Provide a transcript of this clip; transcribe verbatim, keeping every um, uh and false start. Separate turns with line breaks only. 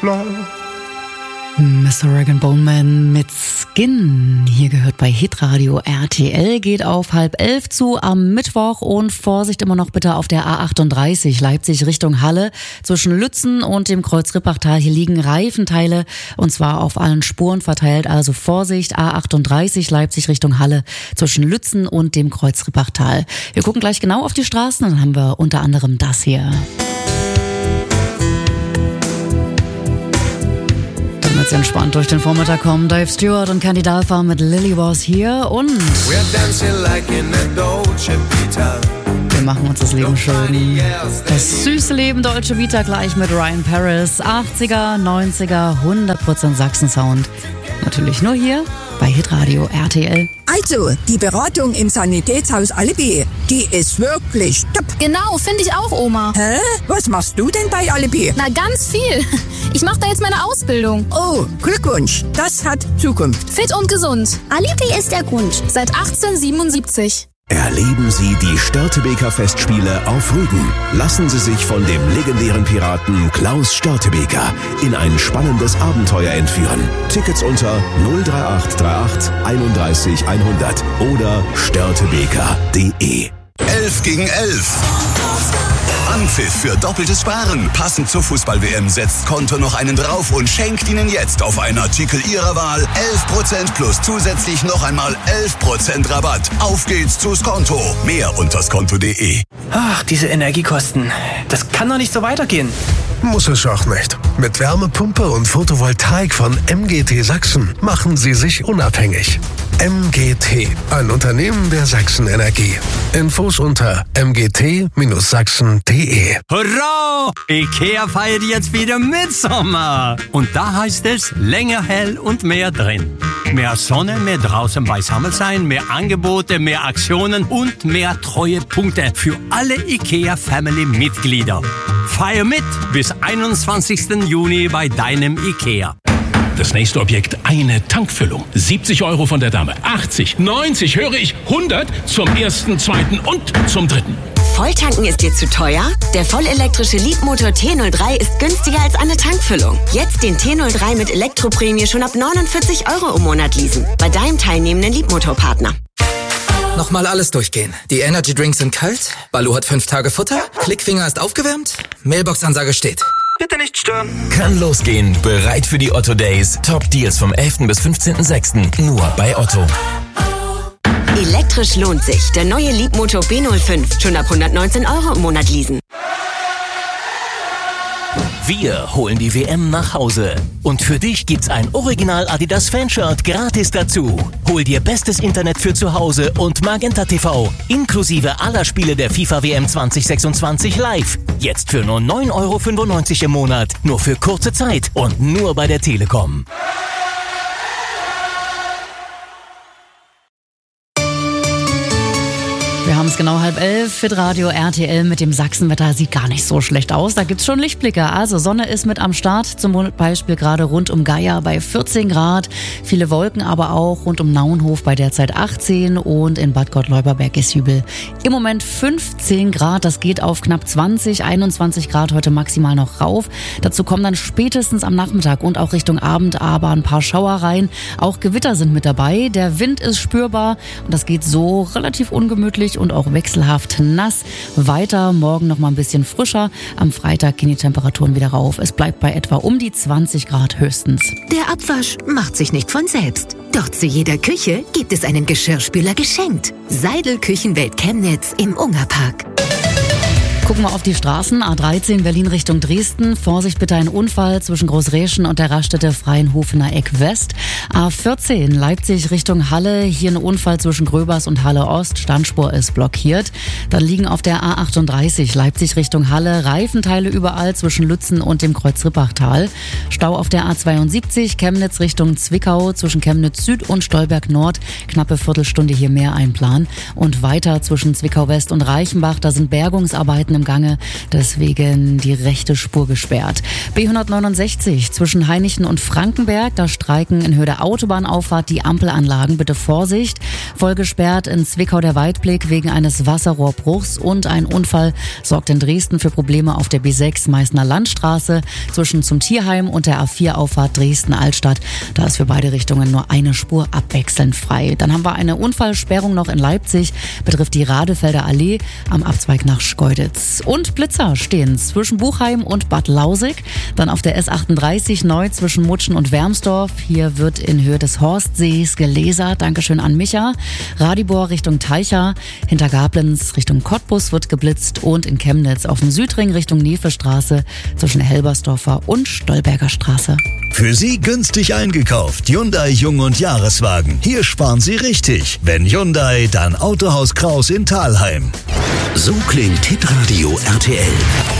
love.
Mister Rag and Bone Man mit Skin. Hier gehört bei Hitradio R T L, geht auf halb elf zu am Mittwoch und Vorsicht immer noch bitte auf der A achtunddreißig Leipzig Richtung Halle zwischen Lützen und dem Kreuz-Rippachtal. Hier liegen Reifenteile und zwar auf allen Spuren verteilt, also Vorsicht, A achtunddreißig Leipzig Richtung Halle zwischen Lützen und dem Kreuz-Rippachtal. Wir gucken gleich genau auf die Straßen, dann haben wir unter anderem das hier. Jetzt entspannt durch den Vormittag kommen Dave Stewart und Candy Dalfa mit Lily Was hier und wir machen uns das Leben schön. Das süße Leben Dolce Vita gleich mit Ryan Paris. achtziger, neunziger, hundert Prozent Sachsen-Sound. Natürlich nur hier bei Hitradio R T L.
Also, die Beratung im Sanitätshaus Alibi, die ist wirklich top.
Genau, finde ich auch, Oma.
Hä? Was machst du denn bei Alibi?
Na, ganz viel. Ich mache da jetzt meine Ausbildung.
Oh, Glückwunsch. Das hat Zukunft.
Fit und gesund. Alibi ist der Grund. Seit achtzehnhundertsiebenundsiebzig.
Erleben Sie die Störtebeker Festspiele auf Rügen. Lassen Sie sich von dem legendären Piraten Klaus Störtebeker in ein spannendes Abenteuer entführen. Tickets unter null drei acht drei acht einunddreißig hundert oder störtebeker punkt de.
elf gegen elf. Anpfiff für doppeltes Sparen. Passend zur Fußball-W M setzt Konto noch einen drauf und schenkt Ihnen jetzt auf einen Artikel Ihrer Wahl elf Prozent plus zusätzlich noch einmal elf Prozent Rabatt. Auf geht's zu Skonto. Mehr unter skonto punkt de.
Ach, diese Energiekosten. Das kann doch nicht so weitergehen.
Muss es auch nicht. Mit Wärmepumpe und Photovoltaik von M G T Sachsen machen Sie sich unabhängig. M G T, ein Unternehmen der Sachsen-Energie. Infos unter m g t sachsen punkt de.
Hurra! IKEA feiert jetzt wieder Mitsommer. Und da heißt es länger hell und mehr drin. Mehr Sonne, mehr draußen beisammen sein, mehr Angebote, mehr Aktionen und mehr Treuepunkte für alle IKEA-Family-Mitglieder. Feier mit bis einundzwanzigsten Juni bei deinem IKEA.
Das nächste Objekt, eine Tankfüllung. siebzig Euro von der Dame. achtzig, neunzig, höre ich, hundert zum ersten, zweiten und zum dritten.
Volltanken ist dir zu teuer? Der vollelektrische Leapmotor T null drei ist günstiger als eine Tankfüllung. Jetzt den T null drei mit Elektroprämie schon ab neunundvierzig Euro im Monat leasen. Bei deinem teilnehmenden Leapmotor-Partner.
Nochmal alles durchgehen. Die Energy Drinks sind kalt, Balu hat fünf Tage Futter, Klickfinger ist aufgewärmt, Mailbox-Ansage steht. Bitte nicht stören.
Kann losgehen. Bereit für die Otto Days. Top Deals vom elften bis fünfzehnten sechsten Nur bei Otto.
Elektrisch lohnt sich. Der neue Leapmotor B null fünf. Schon ab hundertneunzehn Euro im Monat leasen.
Wir holen die W M nach Hause. Und für dich gibt's ein Original Adidas Fanshirt gratis dazu. Hol dir bestes Internet für zu Hause und Magenta T V. Inklusive aller Spiele der FIFA W M zwanzig sechsundzwanzig live. Jetzt für nur neun Euro fünfundneunzig im Monat. Nur für kurze Zeit und nur bei der Telekom.
Wir haben es genau halb elf. Hitradio R T L mit dem Sachsenwetter sieht gar nicht so schlecht aus. Da gibt's schon Lichtblicke. Also Sonne ist mit am Start. Zum Beispiel gerade rund um Geier bei vierzehn Grad. Viele Wolken aber auch rund um Naunhof bei derzeit achtzehn. Und in Bad Gott-Leuberberg-Gesjübel im Moment fünfzehn Grad. Das geht auf knapp zwanzig, einundzwanzig Grad heute maximal noch rauf. Dazu kommen dann spätestens am Nachmittag und auch Richtung Abend aber ein paar Schauereien. Auch Gewitter sind mit dabei. Der Wind ist spürbar und das geht so relativ ungemütlich und auch wechselhaft nass. Weiter morgen noch mal ein bisschen frischer. Am Freitag gehen die Temperaturen wieder rauf. Es bleibt bei etwa um die zwanzig Grad höchstens.
Der Abwasch macht sich nicht von selbst. Doch zu jeder Küche gibt es einen Geschirrspüler geschenkt. Seidel Küchenwelt Chemnitz im Ungerpark.
Gucken wir auf die Straßen. A dreizehn Berlin Richtung Dresden. Vorsicht bitte, ein Unfall zwischen Großreschen und der Raststätte Freienhofener Eck West. A vierzehn Leipzig Richtung Halle. Hier ein Unfall zwischen Gröbers und Halle Ost. Standspur ist blockiert. Dann liegen auf der A achtunddreißig Leipzig Richtung Halle Reifenteile überall zwischen Lützen und dem Kreuz-Rippachtal. Stau auf der A zweiundsiebzig Chemnitz Richtung Zwickau zwischen Chemnitz Süd und Stolberg Nord. Knappe Viertelstunde hier mehr einplanen. Und weiter zwischen Zwickau West und Reichenbach. Da sind Bergungsarbeiten im im Gange, deswegen die rechte Spur gesperrt. B hundertneunundsechzig zwischen Hainichen und Frankenberg, da streiken in Höhe der Autobahnauffahrt die Ampelanlagen. Bitte Vorsicht. Voll gesperrt in Zwickau der Weitblick wegen eines Wasserrohrbruchs und ein Unfall sorgt in Dresden für Probleme auf der B sechs Meißner Landstraße zwischen zum Tierheim und der A vier Auffahrt Dresden-Altstadt. Da ist für beide Richtungen nur eine Spur abwechselnd frei. Dann haben wir eine Unfallsperrung noch in Leipzig, betrifft die Radefelder Allee am Abzweig nach Schkeuditz. Und Blitzer stehen zwischen Buchheim und Bad Lausig. Dann auf der S achtunddreißig neu zwischen Mutschen und Wermsdorf. Hier wird in Höhe des Horstsees gelasert. Dankeschön an Micha. Radibor Richtung Teicha. Hinter Gablens Richtung Cottbus wird geblitzt. Und in Chemnitz auf dem Südring Richtung Nevestraße zwischen Helbersdorfer und Stolberger Straße.
Für Sie günstig eingekauft. Hyundai Jung- und Jahreswagen. Hier sparen Sie richtig. Wenn Hyundai, dann Autohaus Kraus in Thalheim.
So klingt Hitradio R T L.